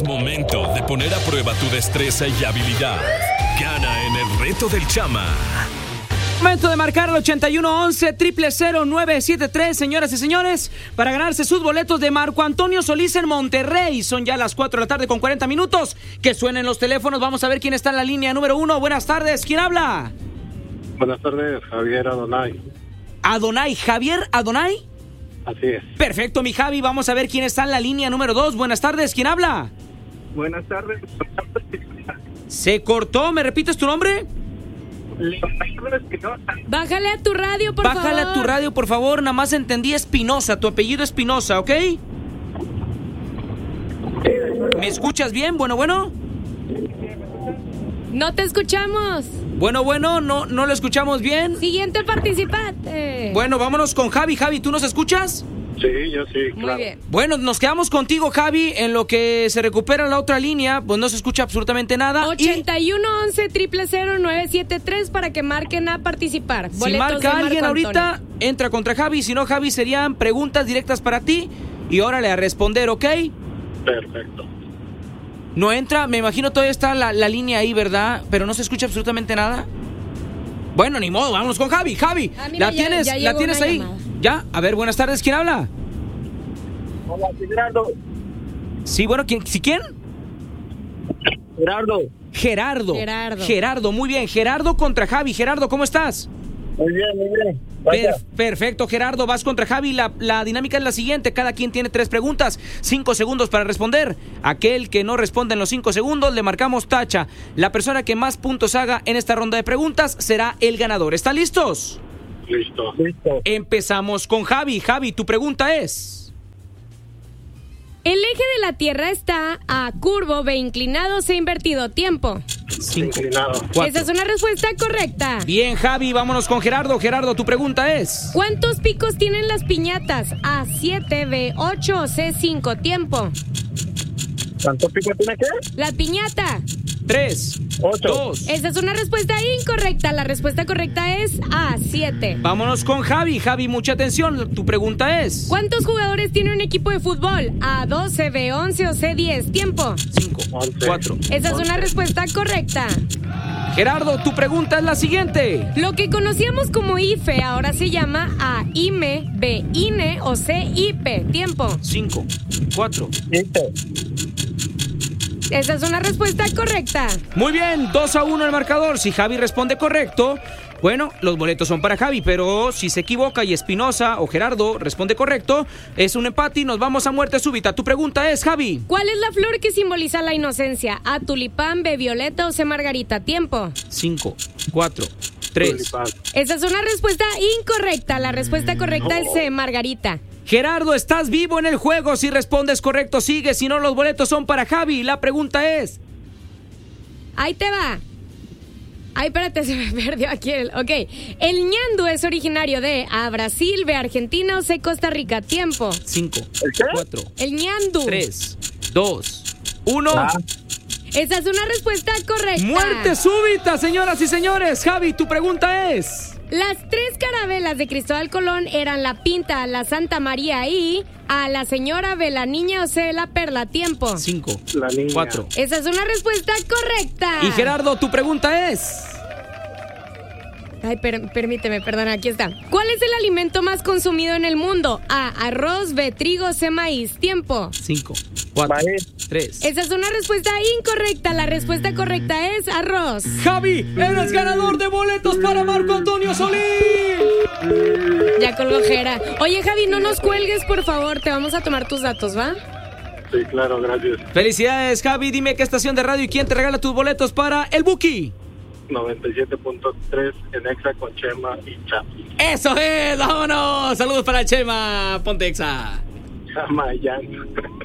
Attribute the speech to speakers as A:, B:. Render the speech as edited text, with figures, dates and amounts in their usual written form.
A: Es momento de poner a prueba tu destreza y habilidad. Gana en el reto del Chama.
B: Momento de marcar al 8111-000-973, señoras y señores, para ganarse sus boletos de Marco Antonio Solís en Monterrey. Son ya las 4 de la tarde con 40 minutos. Que suenen los teléfonos. Vamos a ver quién está en la línea número 1. Buenas tardes. ¿Quién habla?
C: Buenas tardes, Javier Adonai.
B: ¿Adonai? ¿Javier Adonai?
C: Así es.
B: Perfecto, mi Javi. Vamos a ver quién está en la línea número 2. Buenas tardes. ¿Quién habla?
C: Buenas tardes.
B: Se cortó. ¿Me repites tu nombre?
D: Bájale a tu radio, por favor.
B: Bájale a tu radio, por favor. Nada más entendí Espinosa. Tu apellido Espinosa, ¿ok? ¿Me escuchas bien? Bueno.
D: No te escuchamos.
B: Bueno, no lo escuchamos bien.
D: Siguiente participante.
B: Bueno, vámonos con Javi. Javi, ¿tú nos escuchas?
C: Sí, yo sí, claro.
D: Muy bien.
B: Bueno, nos quedamos contigo, Javi. En lo que se recupera la otra línea, pues no se escucha absolutamente nada.
D: 8111-000-973 para que marquen a participar.
B: Si
D: Boletos
B: marca
D: de Marco
B: alguien
D: Antonio.
B: ahorita, entra contra Javi. Si no, Javi, serían preguntas directas para ti. Y órale a responder, ¿ok?
C: Perfecto.
B: No entra, me imagino todavía está la línea ahí, ¿verdad? Pero no se escucha absolutamente nada. Bueno, ni modo, vámonos con Javi. Javi,
D: mira,
B: ¿la tienes
D: llegó una
B: ahí?
D: llamada.
B: Ya, a ver, buenas tardes, ¿quién habla?
C: Hola, Gerardo.
B: Sí, bueno, ¿quién?
C: Gerardo.
B: Gerardo, muy bien. Gerardo contra Javi. Gerardo, ¿cómo estás?
C: Muy bien.
B: Perfecto, Gerardo, vas contra Javi. La dinámica es la siguiente: cada quien tiene 3 preguntas, 5 segundos para responder. Aquel que no responde en los 5 segundos, le marcamos tacha. La persona que más puntos haga en esta ronda de preguntas será el ganador. ¿Están listos?
C: Listo.
B: Empezamos con Javi. Javi, tu pregunta es...
D: El eje de la Tierra está A, curvo, B, inclinado, C, invertido. Tiempo.
B: 5,
C: Inclinado.
B: 4.
D: Esa es una respuesta correcta.
B: Bien, Javi, vámonos con Gerardo. Gerardo, tu pregunta es...
D: ¿Cuántos picos tienen las piñatas? A, 7, B, 8 o C, 5. Tiempo.
C: ¿Cuántos picos tiene que?
D: La piñata.
B: 3,
C: 8.
B: 2.
D: Esa es una respuesta incorrecta. La respuesta correcta es A, 7.
B: Vámonos con Javi. Javi, mucha atención. Tu pregunta es...
D: ¿Cuántos jugadores tiene un equipo de fútbol? A, 12, B, 11 o C, 10. Tiempo.
B: 5, 4.
D: Esa es una respuesta correcta.
B: Gerardo, tu pregunta es la siguiente.
D: Lo que conocíamos como IFE ahora se llama A, IME, B, INE o C, IPE. Tiempo.
B: 5, 4.
D: Esa es una respuesta correcta.
B: Muy bien, 2-1 el marcador. Si Javi responde correcto, bueno, los boletos son para Javi, pero si se equivoca y Espinosa o Gerardo responde correcto, es un empate y nos vamos a muerte súbita. Tu pregunta es, Javi.
D: ¿Cuál es la flor que simboliza la inocencia? A, tulipán, B, violeta o C, margarita. Tiempo.
B: 5, 4, 3.
C: Tulipán.
D: Esa es una respuesta incorrecta. La respuesta correcta es C, margarita.
B: Gerardo, estás vivo en el juego. Si respondes correcto, sigue. Si no, los boletos son para Javi. La pregunta es...
D: Ahí te va. Ay, espérate, se me perdió aquí Ok. El ñandú es originario de A, Brasil, B, Argentina o C, Costa Rica. Tiempo.
B: 5,
C: ¿El qué?
B: 4,
D: El ñandú.
B: 3, 2, 1.
D: Esa es una respuesta correcta.
B: Muerte súbita, señoras y señores. Javi, tu pregunta es...
D: Las 3 carabelas de Cristóbal Colón eran la Pinta, la Santa María y A, la Señora, B, la Niña o C, la Perla. Tiempo.
B: 5,
C: La niña.
B: 4.
D: Esa es una respuesta correcta.
B: Y Gerardo, tu pregunta es...
D: Ay, permíteme, perdona, aquí está. ¿Cuál es el alimento más consumido en el mundo? A, arroz, B, trigo, C, maíz. Tiempo.
B: 5, 4,
C: Maíz.
B: 3.
D: Esa es una respuesta incorrecta. La respuesta correcta es arroz.
B: Javi, eres ganador de boletos para Marco Antonio Solís.
D: Ya colgó Jera. Oye, Javi, no nos cuelgues, por favor. Te vamos a tomar tus datos, ¿va?
C: Sí, claro, gracias.
B: Felicidades, Javi. Dime qué estación de radio y quién te regala tus boletos para el Buki.
C: 97.3 en Exa con Chema y Chapi.
B: ¡Eso es! ¡Vámonos! Saludos para Chema. Ponte Exa.
C: Chama y Jan.